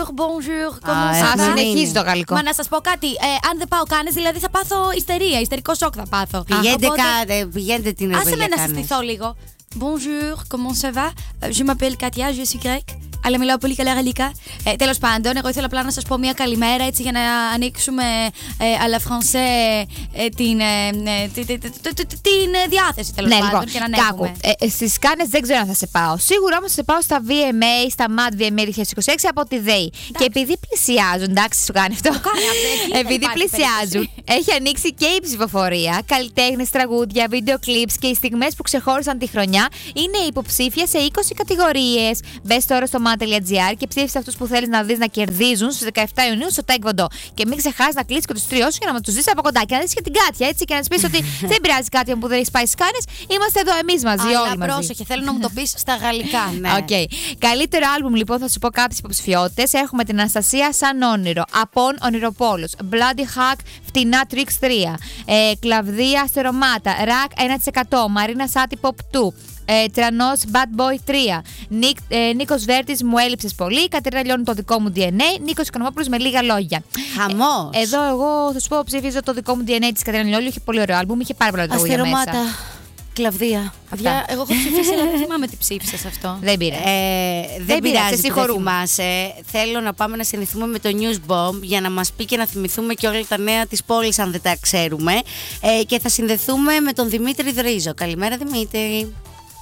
bonjour, comment ça va. Συνεχίζει το γαλλικό. Μα να σας πω κάτι, αν δεν πάω κάνες, δηλαδή θα πάθω ιστερία, ιστερικό σοκ θα πάθω. Πηγαίνετε την Ευελία. Άσε με να συστηθώ λίγο. Bonjour, comment ça va? Je m'appelle Katia, je suis grecque. Αλλά μιλάω πολύ καλά γαλλικά. Τέλος πάντων, εγώ ήθελα απλά να σας πω μια καλημέρα έτσι για να ανοίξουμε à la français την διάθεση τέλος πάντων και να ανέβουμε. Στις Κάνες δεν ξέρω αν θα σε πάω. Σίγουρα όμως θα σε πάω στα VMA, στα MAD VMA 2026 από τη ΔΕΗ. Και επειδή πλησιάζουν, εντάξει, σου κάνει αυτό. Επειδή πλησιάζουν, έχει ανοίξει και η ψηφοφορία. Καλλιτέχνες, τραγούδια, βίντεο κλιπς και οι στιγμές που ξεχώρισαν τη χρονιά είναι υποψήφια σε 20 κατηγορίες. Μπες τώρα στο MAD.gr και ψήφισε αυτούς που θέλεις να δεις να κερδίζουν στις 17 Ιουνίου στο Taekwondo. Και μην ξεχάσεις να κλείσεις και τους τριούς για να τους δεις από κοντά και να δεις και την Κάτια, έτσι, και να της πεις ότι δεν πειράζει κάτι που δεν έχει πάει στις Κάνες. Είμαστε εδώ εμείς μαζί, όλοι μαζί. Πρόσεχε, θέλω να μου το πεις στα γαλλικά. Ναι. Okay. Καλύτερο άλμπουμ, λοιπόν, θα σου πω κάποιες υποψηφιότητες. Έχουμε την Αναστασία Σαν Όνειρο, Απόν Ονειροπόλος, Bloody Hack, Φτηνά Tricks 3, Κλαβδία Αστερομάτα, Ρακ 1%, Μαρίνα Σάτι Pop 2. Τρανός Bad Boy 3. Νίκος Βέρτης, Μου έλειψες πολύ. Κατερίνα Λιώνου, Το δικό μου DNA. Νίκος Οικονομόπουλος, Με λίγα λόγια. Χαμός. Εδώ εγώ θα σου πω, ψηφίζω Το δικό μου DNA της Κατερίνα Λιώνου. Είχε πολύ ωραίο άλμπουμ, είχε πάρα πολλά τραγούδια μέσα. Αστερομάτα. Κλαβδία. Παιδιά, εγώ έχω ψηφίσει, αλλά δεν θυμάμαι τι ψήφισες αυτό. Δεν πειράζει. Δεν πειράζει, δεν θυμάσαι. Θέλω να πάμε να συνηθούμε με το News Bomb για να μας πει και να θυμηθούμε και όλα τα νέα της πόλης, αν δεν τα ξέρουμε. Και θα συνδεθούμε με τον Δημήτρη Δρίζο. Καλημέρα, Δημήτρη.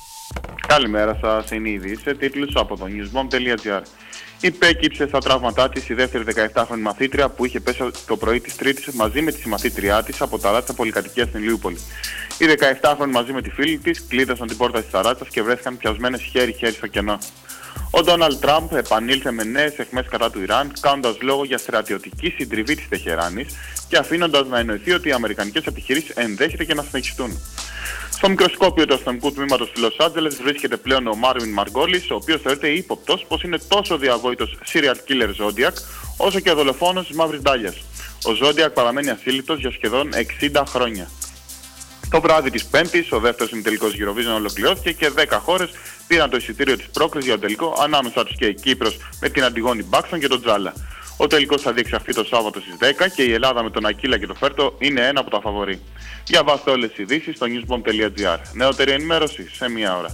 Καλημέρα σας, είναι ήδη σε τίτλους από το newsbomb.gr. Η πέκυψε στα τραύματά της η δεύτερη 17χρονη μαθήτρια που είχε πέσει το πρωί της Τρίτης μαζί με τη συμμαθήτριά της από ταράτσα πολυκατοικία στην Ηλιούπολη. Οι 17χρονοι μαζί με τη φίλη της κλείδωσαν την πόρτα της ταράτσας και βρέθηκαν πιασμένες χέρι-χέρι στο κενό. Ο Ντόναλντ Τραμπ επανήλθε με νέες αιχμές κατά του Ιράν, κάνοντας λόγο για στρατιωτική συντριβή της Τεχεράνης και αφήνοντας να εννοηθεί ότι οι αμερικανικές επιχειρήσεις ενδέχεται και να συνεχιστούν. Στο μικροσκόπιο του αστυνομικού τμήματος του Λος Άντζελες βρίσκεται πλέον ο Μάρβιν Μαργκόλης, ο οποίος θεωρείται ύποπτος πως είναι τόσο διαβόητος serial killer Zodiac, όσο και ο δολοφόνος της Μαύρης Ντάλιας. Ο Zodiac παραμένει ασύλληπτος για σχεδόν 60 χρόνια. Το βράδυ της Πέμπτης, ο δεύτερος ημιτελικός Eurovision ολοκληρώθηκε και 10 χώρες πήραν το εισιτήριο της πρόκρισης για το τελικό, ανάμεσα τους και η Κύπρος με την Αντιγόνη Μπάξον και τον Τζάλα. Ο τελικός θα διεξαχθεί το Σάββατο στις 10 και η Ελλάδα με τον Ακύλα και το Φέρτο είναι ένα από τα φαβορί. Διαβάστε όλες τις ειδήσεις στο newsbomb.gr. Νεότερη ενημέρωση σε μία ώρα.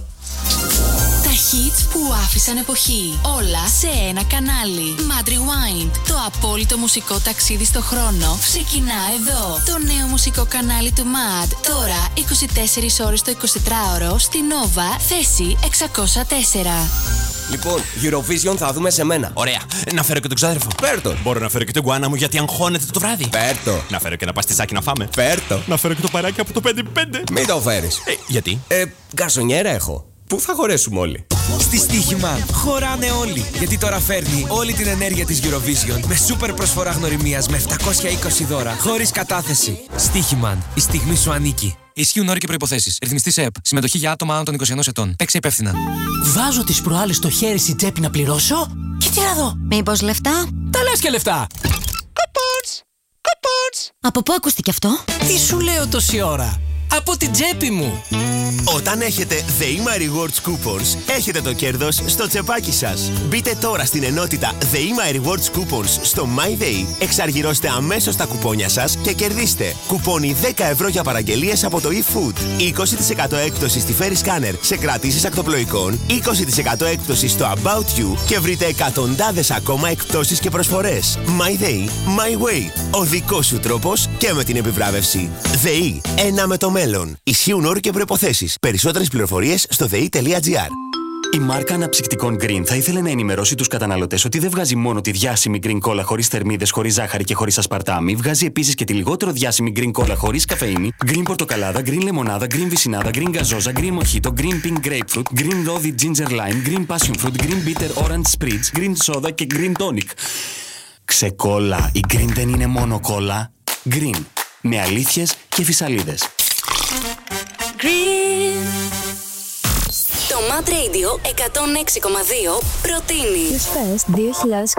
Τα hits που άφησαν εποχή. Όλα σε ένα κανάλι. Mad Rewind. Το απόλυτο μουσικό ταξίδι στο χρόνο ξεκινά εδώ. Το νέο μουσικό κανάλι του Mad. Τώρα 24 ώρες το 24ωρο στη Nova, θέση 604. Λοιπόν, Eurovision θα δούμε σε μένα. Ωραία. Να φέρω και τον ξάδερφο. Φέρτο. Μπορώ να φέρω και τον γκουάνα μου γιατί αγχώνεται το βράδυ. Φέρτο. Να φέρω και ένα παστισάκι να φάμε. Φέρτο. Να φέρω και το παράκι από το 5x5. Μην το φέρεις. Γιατί? Γκαρσονιέρα έχω. Πού θα χωρέσουμε όλοι? Στη Στοίχημα χωράνε όλοι. Γιατί τώρα φέρνει όλη την ενέργεια της Eurovision με σούπερ προσφορά γνωριμίας με 720 δώρα χωρίς κατάθεση. Στοίχημαν. Η στιγμή σου ανήκει. Ισχύουν όροι και προϋποθέσεις. Ρυθμιστής ΕΕΠ. Συμμετοχή για άτομα άνω των 21 ετών. Παίξε υπεύθυνα. Βάζω τις προάλλες το χέρι στην τσέπη να πληρώσω και τι να δω. Μήπως λεφτά? Τα λες και λεφτά. Κουπόνς. Κουπόνς. Από πού ακούστηκε αυτό? Τι σου λέω τόση ώρα? Από την τσέπη μου. Όταν έχετε ΔΕΗ My Rewards Coupons, έχετε το κέρδος στο τσεπάκι σας. Μπείτε τώρα στην ενότητα ΔΕΗ My Rewards Coupons στο MyDay, εξαργυρώστε αμέσως τα κουπόνια σας και κερδίστε κουπόνι 10 ευρώ για παραγγελίες από το eFood, 20% έκπτωση στη Ferry Scanner σε κρατήσεις ακτοπλοϊκών, 20% έκπτωση στο About You και βρείτε εκατοντάδες ακόμα εκπτώσεις και προσφορές. MyDay, My Way. Ο δικός σου τρόπος και με την επιβράβευση. ΔΕΗ, ένα με το μέλλον. Ισχύουν όροι και προϋποθέσεις. Περισσότερες πληροφορίες στο dei.gr. Η μάρκα αναψυκτικών Green θα ήθελε να ενημερώσει τους καταναλωτές ότι δεν βγάζει μόνο τη διάσημη Green Cola χωρίς θερμίδες, χωρίς ζάχαρη και χωρίς ασπαρτάμι, βγάζει επίσης και τη λιγότερο διάσημη Green Cola χωρίς καφεΐνη, Green Πορτοκαλάδα, Green Λεμονάδα, Green Βυσσινάδα, Green Γκαζόζα, Green Mojito, Green Pink Grapefruit, Green Rosy Ginger Lime, Green Passion Fruit, Green Bitter Orange Spritz, Green Soda και Green Tonic. Ξεκόλα, η Green δεν είναι μόνο κόλλα. Green, με αλήθειες και φυσαλίδες. Green. Το Mad Radio 106,2 προτείνει. Fest 2026